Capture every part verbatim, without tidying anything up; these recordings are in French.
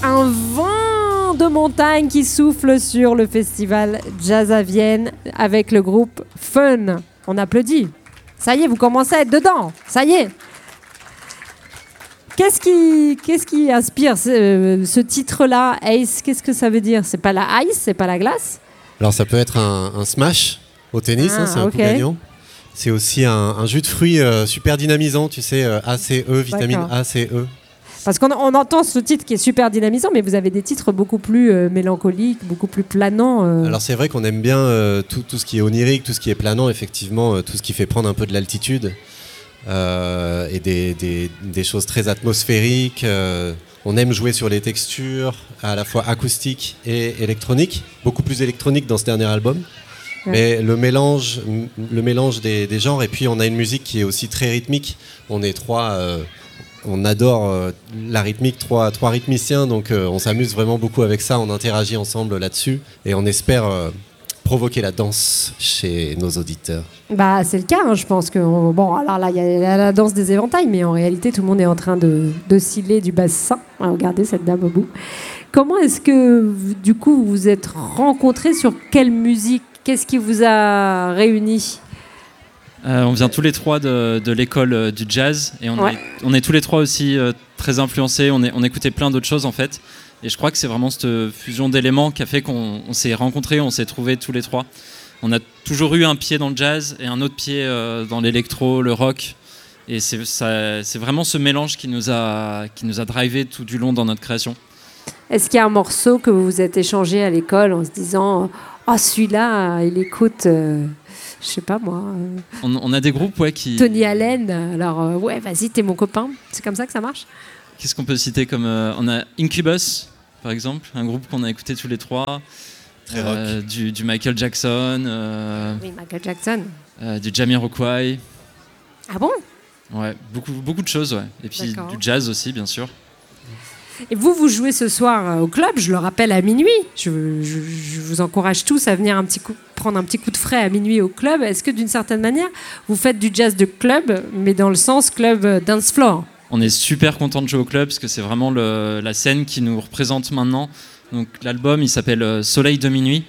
Un vent de montagne qui souffle sur le festival Jazz à Vienne avec le groupe Fun. On applaudit. Ça y est, vous commencez à être dedans. Ça y est. Qu'est-ce qui, qu'est-ce qui inspire ce, ce titre-là, Ace? Qu'est-ce que ça veut dire? C'est pas la ice, c'est pas la glace? Alors ça peut être un, un smash au tennis, ah, hein, c'est un okay. coup gagnant. C'est aussi un, un jus de fruits euh, super dynamisant, tu sais, euh, A, C, E, vitamine D'accord. A, C, E. Parce qu'on on entend ce titre qui est super dynamisant, mais vous avez des titres beaucoup plus euh, mélancoliques, beaucoup plus planants. Euh. Alors c'est vrai qu'on aime bien euh, tout, tout ce qui est onirique, tout ce qui est planant, effectivement, euh, tout ce qui fait prendre un peu de l'altitude euh, et des, des, des choses très atmosphériques. Euh, on aime jouer sur les textures, à la fois acoustiques et électroniques, beaucoup plus électronique dans ce dernier album. Ouais. Mais le mélange, le mélange des, des genres, et puis on a une musique qui est aussi très rythmique. On est trois... Euh, On adore euh, la rythmique, trois, trois rythmiciens, donc euh, on s'amuse vraiment beaucoup avec ça, on interagit ensemble là-dessus et on espère euh, provoquer la danse chez nos auditeurs. Bah, c'est le cas, hein, je pense que... On, bon, alors là, il y a la danse des éventails, mais en réalité, tout le monde est en train de, de sciller du bassin. Ah, regardez cette dame au bout. Comment est-ce que, du coup, vous vous êtes rencontrés sur quelle musique? Qu'est-ce qui vous a réunis? Euh, on vient tous les trois de, de l'école euh, du jazz et on, ouais. est, on est tous les trois aussi euh, très influencés, on, est, on écoutait plein d'autres choses en fait et je crois que c'est vraiment cette fusion d'éléments qui a fait qu'on on s'est rencontrés, on s'est trouvés tous les trois. On a toujours eu un pied dans le jazz et un autre pied euh, dans l'électro, le rock et c'est, ça, c'est vraiment ce mélange qui nous a, qui nous a drivé tout du long dans notre création. Est-ce qu'il y a un morceau que vous vous êtes échangé à l'école en se disant « Ah, oh, celui-là, il écoute... Euh... » Je sais pas moi. Euh... On, on a des groupes ouais, qui. Tony Allen, alors euh, ouais, vas-y, t'es mon copain. C'est comme ça que ça marche. Qu'est-ce qu'on peut citer comme. Euh, on a Incubus, par exemple, un groupe qu'on a écouté tous les trois. Très euh, rock. Du, du Michael Jackson. Euh, oui, Michael Jackson. Euh, du Jamiroquai. Ah bon? Ouais, beaucoup, beaucoup de choses, ouais. Et puis D'accord. Du jazz aussi, bien sûr. Et vous, vous jouez ce soir au club, je le rappelle, à minuit. Je, je, je vous encourage tous à venir un petit coup, prendre un petit coup de frais à minuit au club. Est-ce que d'une certaine manière, vous faites du jazz de club, mais dans le sens club dance floor? On est super content de jouer au club parce que c'est vraiment le, la scène qui nous représente maintenant. Donc l'album, il s'appelle Soleil de minuit.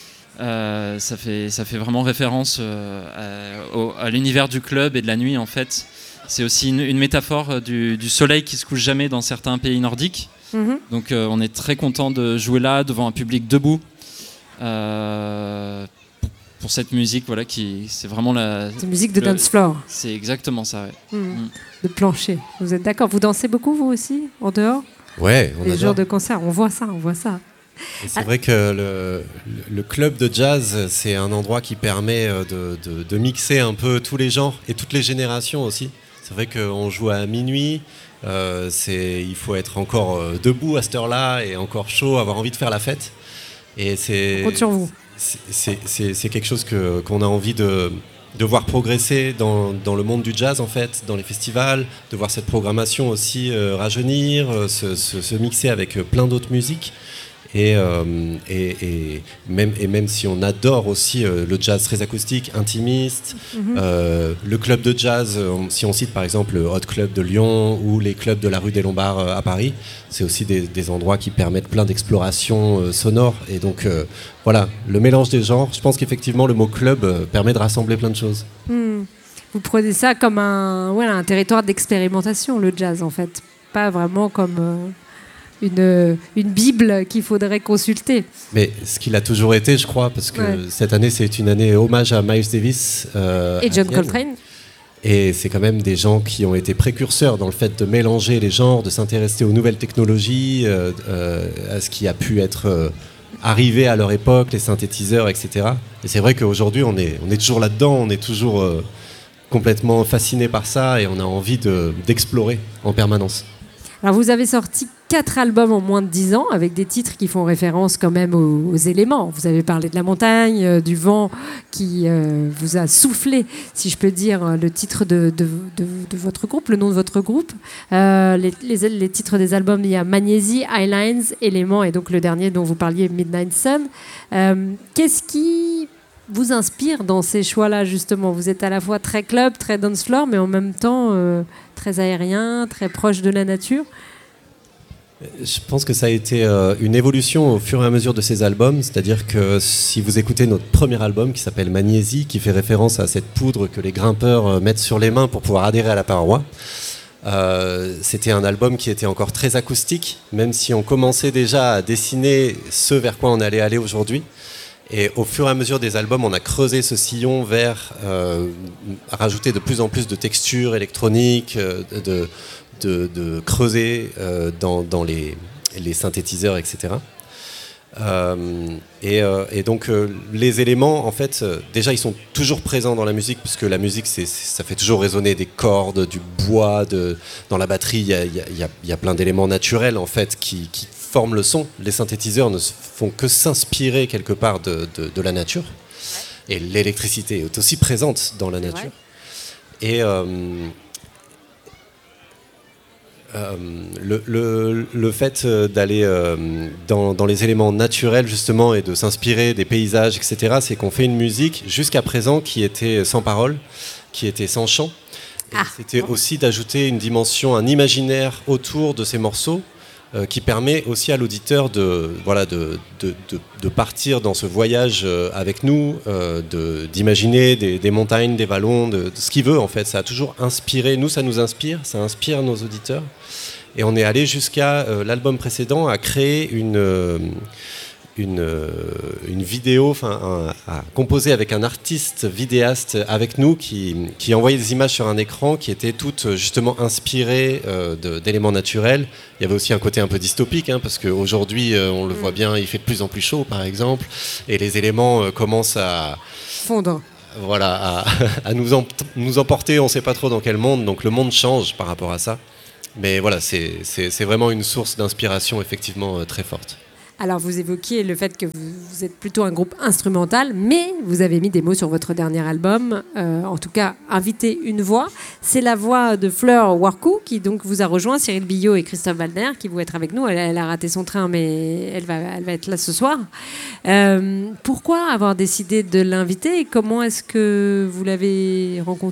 Euh, ça fait, ça fait vraiment référence euh, à, au, à l'univers du club et de la nuit en fait. C'est aussi une, une métaphore du, du soleil qui se couche jamais dans certains pays nordiques. Mmh. Donc euh, on est très content de jouer là devant un public debout euh, pour, pour cette musique voilà qui c'est vraiment la c'est musique de le, dance floor. C'est exactement ça. Ouais. Mmh. Mmh. De plancher. Vous êtes d'accord? Vous dansez beaucoup vous aussi en dehors? Ouais. On les adore. jours de concert, on voit ça, on voit ça. Et c'est ah. vrai que le, le club de jazz, c'est un endroit qui permet de, de, de mixer un peu tous les genres et toutes les générations aussi. C'est vrai qu'on joue à minuit, euh, c'est, il faut être encore euh, debout à cette heure-là et encore chaud, avoir envie de faire la fête. Et c'est, On compte sur vous. C'est, c'est, c'est, c'est quelque chose que, qu'on a envie de, de voir progresser dans, dans le monde du jazz, en fait, dans les festivals, de voir cette programmation aussi euh, rajeunir, euh, se, se, se mixer avec euh, plein d'autres musiques. Et, euh, et, et, même, et même si on adore aussi euh, le jazz très acoustique, intimiste, mm-hmm. euh, le club de jazz, on, si on cite par exemple le Hot Club de Lyon ou les clubs de la rue des Lombards euh, à Paris, c'est aussi des, des endroits qui permettent plein d'explorations euh, sonores. Et donc euh, voilà, le mélange des genres, je pense qu'effectivement le mot club euh, permet de rassembler plein de choses. Mm. Vous prenez ça comme un, voilà, un territoire d'expérimentation, le jazz en fait, pas vraiment comme... Euh... Une, une Bible qu'il faudrait consulter. Mais ce qu'il a toujours été, je crois, parce que ouais. cette année, c'est une année hommage à Miles Davis. Euh, et John Coltrane. Et c'est quand même des gens qui ont été précurseurs dans le fait de mélanger les genres, de s'intéresser aux nouvelles technologies, euh, euh, à ce qui a pu être euh, arrivé à leur époque, les synthétiseurs, et cetera. Et c'est vrai qu'aujourd'hui, on est, on est toujours là-dedans, on est toujours euh, complètement fasciné par ça et on a envie de, d'explorer en permanence. Alors vous avez sorti quatre albums en moins de dix ans avec des titres qui font référence quand même aux, aux éléments. Vous avez parlé de la montagne, euh, du vent qui euh, vous a soufflé, si je peux dire, le titre de, de, de, de votre groupe, le nom de votre groupe. Euh, les, les, les titres des albums, il y a Magnésie, Highlines, Éléments et donc le dernier dont vous parliez, Midnight Sun. Euh, qu'est-ce qui vous inspire dans ces choix-là, justement? Vous êtes à la fois très club, très dance floor, mais en même temps euh, très aérien, très proche de la nature. Je pense que ça a été euh, une évolution au fur et à mesure de ces albums, c'est-à-dire que si vous écoutez notre premier album qui s'appelle Magnésie, qui fait référence à cette poudre que les grimpeurs euh, mettent sur les mains pour pouvoir adhérer à la paroi, euh, c'était un album qui était encore très acoustique, même si on commençait déjà à dessiner ce vers quoi on allait aller aujourd'hui. Et au fur et à mesure des albums, on a creusé ce sillon vers euh, rajouter de plus en plus de textures électroniques, euh, de De, de creuser euh, dans, dans les, les synthétiseurs, et cetera. Euh, et, euh, et donc euh, les éléments, en fait, euh, déjà ils sont toujours présents dans la musique, puisque la musique, c'est, c'est, ça fait toujours résonner des cordes, du bois, de, dans la batterie, il y a, y a, y a plein d'éléments naturels en fait qui, qui forment le son. Les synthétiseurs ne font que s'inspirer quelque part de, de, de la nature. Ouais. Et l'électricité est aussi présente dans la nature. Ouais. Et euh, Euh, le, le, le fait d'aller euh, dans, dans les éléments naturels justement et de s'inspirer des paysages, et cetera, c'est qu'on fait une musique jusqu'à présent qui était sans parole, qui était sans chant. Ah. C'était aussi d'ajouter une dimension, un imaginaire autour de ces morceaux euh, qui permet aussi à l'auditeur de, voilà, de, de, de, de partir dans ce voyage euh, avec nous, euh, de, d'imaginer des, des montagnes, des vallons, de, de ce qu'il veut en fait. Ça a toujours inspiré, nous ça nous inspire, ça inspire nos auditeurs. Et on est allé jusqu'à euh, l'album précédent à créer une, euh, une, euh, une vidéo, enfin à composer avec un artiste vidéaste avec nous qui, qui envoyait des images sur un écran qui étaient toutes justement inspirées euh, de, d'éléments naturels. Il y avait aussi un côté un peu dystopique, hein, parce qu'aujourd'hui, euh, on le voit bien, il fait de plus en plus chaud par exemple, et les éléments euh, commencent à fondre. Voilà, à, à nous, em- nous emporter, on ne sait pas trop dans quel monde, donc le monde change par rapport à ça. Mais voilà, c'est, c'est, c'est vraiment une source d'inspiration effectivement euh, très forte. Alors vous évoquiez le fait que vous, vous êtes plutôt un groupe instrumental, mais vous avez mis des mots sur votre dernier album, euh, en tout cas invité une voix. C'est la voix de Fleur Warcou qui donc vous a rejoint, Cyril Billot et Christophe Waldner qui vont être avec nous. Elle, elle a raté son train, mais elle va, elle va être là ce soir. Euh, pourquoi avoir décidé de l'inviter et comment est-ce que vous l'avez rencontrée ?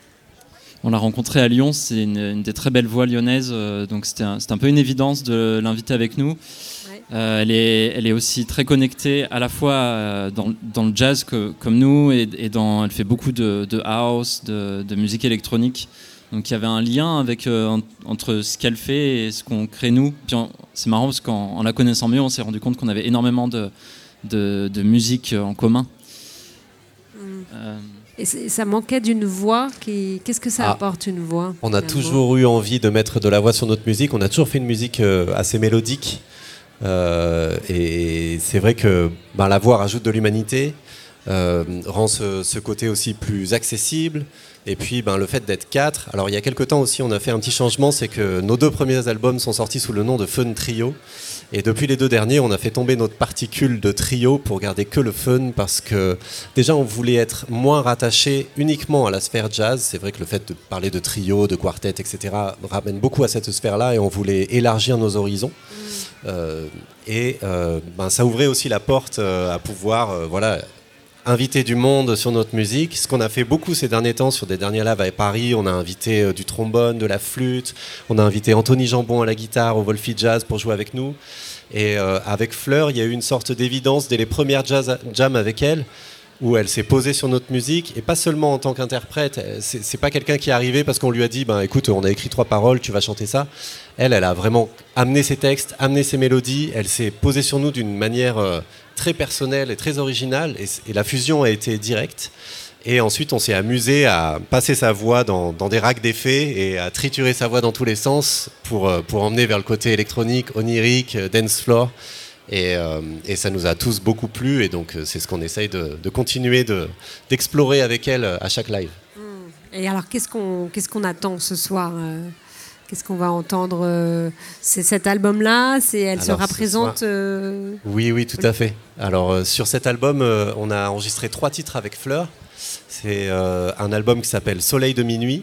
On l'a rencontrée à Lyon, c'est une, une des très belles voix lyonnaises, euh, donc c'était un, c'était un peu une évidence de l'inviter avec nous. Ouais. Euh, elle, est, elle est aussi très connectée à la fois euh, dans, dans le jazz que, comme nous, et, et dans, elle fait beaucoup de, de house, de, de musique électronique. Donc il y avait un lien avec, euh, en, entre ce qu'elle fait et ce qu'on crée nous. Puis on, c'est marrant parce qu'en en la connaissant mieux, on s'est rendu compte qu'on avait énormément de, de, de musique en commun. Mm. Euh, Et ça manquait d'une voix qui... Qu'est-ce que ça ah, apporte, une voix ? On a toujours voix. eu envie de mettre de la voix sur notre musique. On a toujours fait une musique euh, assez mélodique. Euh, et c'est vrai que ben, la voix rajoute de l'humanité, euh, rend ce, ce côté aussi plus accessible. Et puis ben, le fait d'être quatre. Alors il y a quelques temps aussi, on a fait un petit changement. C'est que nos deux premiers albums sont sortis sous le nom de Fun Trio. Et depuis les deux derniers, on a fait tomber notre particule de trio pour garder que le fun, parce que déjà on voulait être moins rattaché uniquement à la sphère jazz. C'est vrai que le fait de parler de trio, de quartet, et cetera ramène beaucoup à cette sphère-là, et on voulait élargir nos horizons. Mmh. Euh, et euh, ben, ça ouvrait aussi la porte euh, à pouvoir euh, voilà, inviter du monde sur notre musique. Ce qu'on a fait beaucoup ces derniers temps sur des derniers lives à Paris, on a invité euh, du trombone, de la flûte, on a invité Anthony Jambon à la guitare, au Wolfie Jazz pour jouer avec nous. Et euh, avec Fleur, il y a eu une sorte d'évidence dès les premières jazz jam avec elle, où elle s'est posée sur notre musique, et pas seulement en tant qu'interprète. C'est, c'est pas quelqu'un qui est arrivé parce qu'on lui a dit ben, écoute, on a écrit trois paroles, tu vas chanter ça. Elle, elle a vraiment amené ses textes, amené ses mélodies, elle s'est posée sur nous d'une manière euh, très personnelle et très originale, et, et la fusion a été directe. Et ensuite, on s'est amusé à passer sa voix dans, dans des racks d'effets et à triturer sa voix dans tous les sens pour, pour emmener vers le côté électronique, onirique, dance floor. Et, euh, et ça nous a tous beaucoup plu. Et donc, c'est ce qu'on essaye de, de continuer de, d'explorer avec elle à chaque live. Et alors, qu'est-ce qu'on, qu'est-ce qu'on attend ce soir ? Qu'est-ce qu'on va entendre ? C'est cet album-là, c'est, elle alors, sera présente euh... Oui, oui, tout à fait. Alors, euh, sur cet album, euh, on a enregistré trois titres avec Fleur. C'est euh, un album qui s'appelle Soleil de minuit.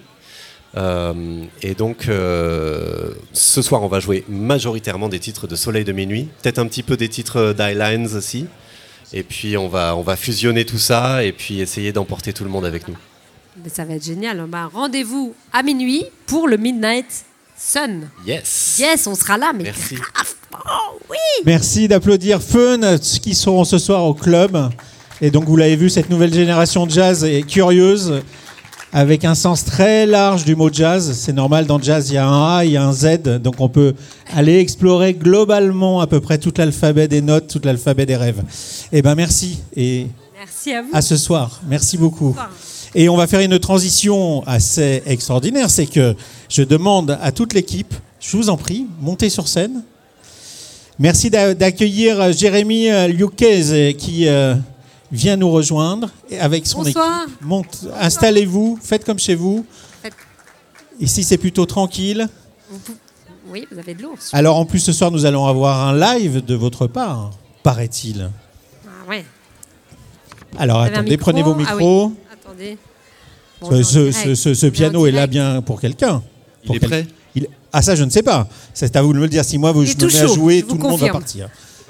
Euh, et donc, euh, ce soir, on va jouer majoritairement des titres de Soleil de minuit. Peut-être un petit peu des titres d'I-Lines aussi. Et puis, on va, on va fusionner tout ça et puis essayer d'emporter tout le monde avec nous. Mais ça va être génial. Bah, rendez-vous à minuit pour le Midnight Sun. Yes. Yes, on sera là, mais Merci. grave. Oh, oui. Merci d'applaudir Fun, qui seront ce soir au club. Et donc, vous l'avez vu, cette nouvelle génération de jazz est curieuse, avec un sens très large du mot jazz. C'est normal, dans jazz, il y a un A, il y a un Z. Donc, on peut aller explorer globalement à peu près tout l'alphabet des notes, tout l'alphabet des rêves. Eh bien, merci. Et Merci à vous. à ce soir. Merci beaucoup. Bonsoir. Et on va faire une transition assez extraordinaire. C'est que je demande à toute l'équipe, je vous en prie, montez sur scène. Merci d'a- d'accueillir Jérémy Lucchese qui euh, vient nous rejoindre et avec son Bonsoir. équipe. Monte, installez-vous, faites comme chez vous. Faites- Ici, c'est plutôt tranquille. Vous pou- Oui, vous avez de l'eau. Alors, en plus, ce soir, nous allons avoir un live de votre part, paraît-il. Ah, ouais. Alors, Vous avez un attendez, micro prenez vos Ah micros. oui. Attendez. Bon, Ce, on est en ce- direct. ce- ce- ce On est en piano est là direct. bien pour quelqu'un. Il Pour est quel- prêt? Il- Ah, ça, je ne sais pas. C'est à vous de me le dire. Si moi, vous, Il je est me tout mets à chaud, jouer, je tout vous le monde va confirme. partir.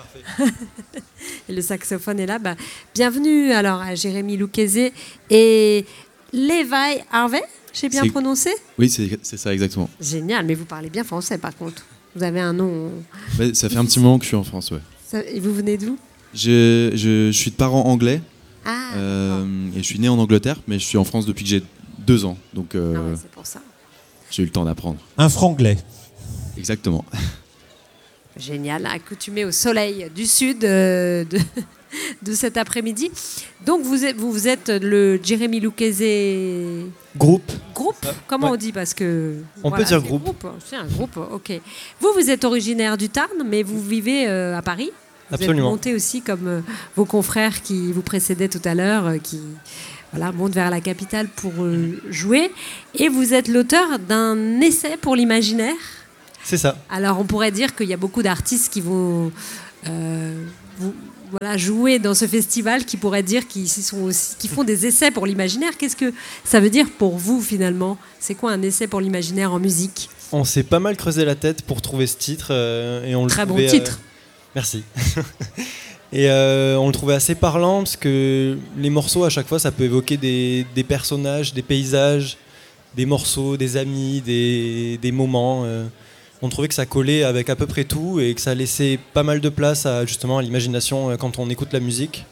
Et le saxophone est là. Bah, bienvenue alors à Jérémy Lucchese et Levi Harvey. J'ai bien C'est- prononcé? Oui, c'est c'est ça exactement. Génial, mais vous parlez bien français par contre. Vous avez un nom. Ouais, ça fait un petit moment que je suis en France, ouais. Ça- Et vous venez d'où? Je, je, je suis de parents anglais Ah, euh, et je suis né en Angleterre, mais je suis en France depuis que j'ai deux ans, donc euh, ah ouais, c'est pour ça. j'ai eu le temps d'apprendre. Un franglais. Exactement. Génial, accoutumé au soleil du sud euh, de, de cet après-midi. Donc vous êtes, vous, vous êtes le Jérémy Lucchese Groupe. groupe. Comment ouais. on dit? Parce que On peut dire c'est groupe. C'est un groupe, ok. Vous, vous êtes originaire du Tarn, mais vous vivez euh, à Paris. Vous Absolument. êtes monté aussi comme euh, vos confrères qui vous précédaient tout à l'heure, euh, qui voilà, montent vers la capitale pour euh, jouer. Et vous êtes l'auteur d'un essai pour l'imaginaire. C'est ça. Alors on pourrait dire qu'il y a beaucoup d'artistes qui vont euh, vous- voilà, jouer dans ce festival, qui pourraient dire qu'ils sont aussi, qui font des essais pour l'imaginaire. Qu'est-ce que ça veut dire pour vous finalement? C'est quoi un essai pour l'imaginaire en musique? On s'est pas mal creusé la tête pour trouver ce titre euh, et on le Très bon trouvait, titre. euh, merci. Et euh, on le trouvait assez parlant parce que les morceaux à chaque fois ça peut évoquer des, des personnages, des paysages, des morceaux, des amis, des, des moments. euh. On trouvait que ça collait avec à peu près tout et que ça laissait pas mal de place à justement à l'imagination euh, quand on écoute la musique.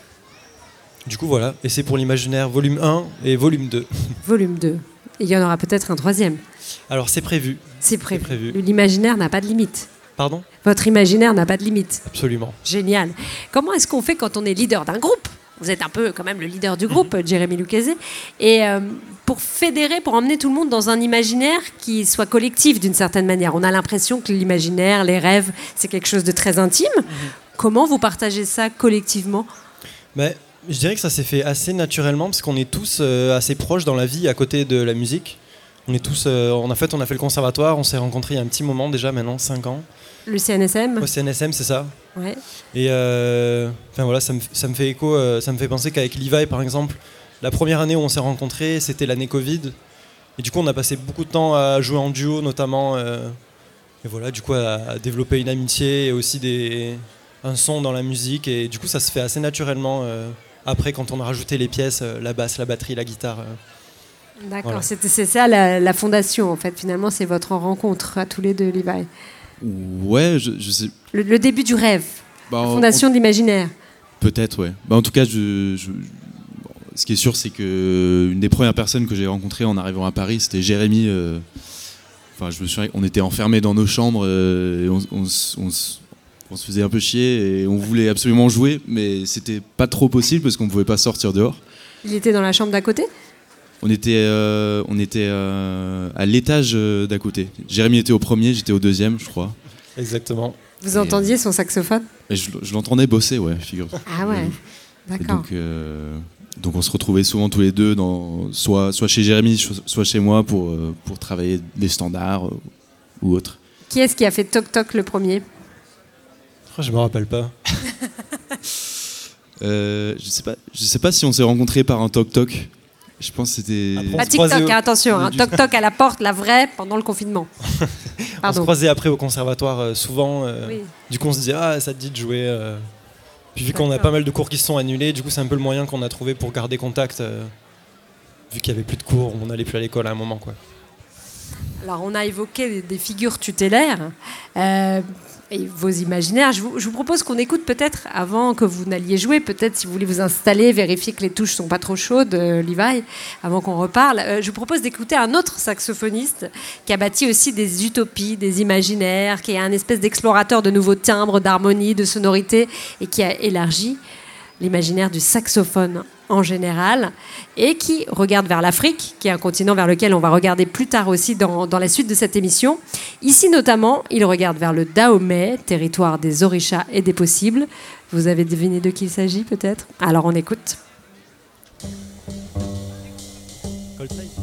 Du coup voilà, et c'est pour l'imaginaire volume un et volume deux. Volume deux. Et il y en aura peut-être un troisième. Alors c'est prévu. C'est prévu. prévu. L'imaginaire n'a pas de limite. Pardon? Votre imaginaire n'a pas de limite. Absolument. Génial. Comment est-ce qu'on fait quand on est leader d'un groupe? Vous êtes un peu quand même le leader du groupe, Jérémy Lucchese. Et euh, pour fédérer, pour emmener tout le monde dans un imaginaire qui soit collectif d'une certaine manière. On a l'impression que l'imaginaire, les rêves, c'est quelque chose de très intime. Comment vous partagez ça collectivement? Mais je dirais que ça s'est fait assez naturellement parce qu'on est tous euh, assez proches dans la vie à côté de la musique. On est tous, euh, en fait, on a fait le conservatoire, on s'est rencontrés il y a un petit moment déjà, maintenant cinq ans. Le C N S M? Au C N S M, c'est ça. Ouais. Et euh, enfin voilà, ça me, ça me fait écho, euh, ça me fait penser qu'avec Levi, par exemple, la première année où on s'est rencontrés, c'était l'année Covid. Et du coup, on a passé beaucoup de temps à jouer en duo, notamment. euh, et voilà, du coup, à, à développer une amitié et aussi des, un son dans la musique. Et du coup, ça se fait assez naturellement. euh, après, quand on a rajouté les pièces, euh, la basse, la batterie, la guitare. euh. D'accord, Voilà. c'est c'est ça la, la fondation en fait. Finalement, c'est votre rencontre à tous les deux, Levi. Ouais, je, je sais. Le, le début du rêve, Bah, la en- fondation de l'imaginaire. Peut-être, ouais. Bah, en tout cas, je, je- bon, ce qui est sûr, c'est que une des premières personnes que j'ai rencontrées en arrivant à Paris, c'était Jérémy. euh, Enfin, je me souviens, on était enfermés dans nos chambres, euh, et on, on s- on s- on se faisait un peu chier et on voulait absolument jouer, mais c'était pas trop possible parce qu'on pouvait pas sortir dehors. Il était dans la chambre d'à côté? On était, euh, on était euh, à l'étage euh, d'à côté. Jérémy était au premier, j'étais au deuxième, je crois. Exactement. Vous Et, entendiez son saxophone? Et je, je l'entendais bosser, ouais, figure. Ah ouais, Et d'accord. donc, euh, donc on se retrouvait souvent tous les deux, dans, soit, soit chez Jérémy, so- soit chez moi, pour, euh, pour travailler des standards euh, ou autres. Qui est-ce qui a fait Toc Toc le premier? Oh, je me rappelle pas. Euh, je sais pas, je sais pas si on s'est rencontrés par un toc-toc. Je pense que c'était... Après, On Pas se croisait TikTok, au- hein, attention, hein, du- Toc Toc à la porte, la vraie, pendant le confinement. On se Pardon. croisait après au conservatoire euh, souvent. euh, Oui. Du coup, on se dit, ah, ça te dit de jouer. euh. Puis vu qu'on a D'accord. pas mal de cours qui se sont annulés, du coup, c'est un peu le moyen qu'on a trouvé pour garder contact. euh, Vu qu'il y avait plus de cours, on n'allait plus à l'école à un moment, quoi. Alors, on a évoqué des figures tutélaires euh, et vos imaginaires. Je vous, je vous propose qu'on écoute peut-être, avant que vous n'alliez jouer, peut-être si vous voulez vous installer, vérifier que les touches ne sont pas trop chaudes, euh, Levi, avant qu'on reparle. Euh, je vous propose d'écouter un autre saxophoniste qui a bâti aussi des utopies, des imaginaires, qui est un espèce d'explorateur de nouveaux timbres, d'harmonie, de sonorité, et qui a élargi l'imaginaire du saxophone en général, et qui regarde vers l'Afrique, qui est un continent vers lequel on va regarder plus tard aussi dans, dans la suite de cette émission. Ici notamment, il regarde vers le Dahomey, territoire des Orishas et des possibles. Vous avez deviné de qui il s'agit peut-être? Alors on écoute. Coltrane.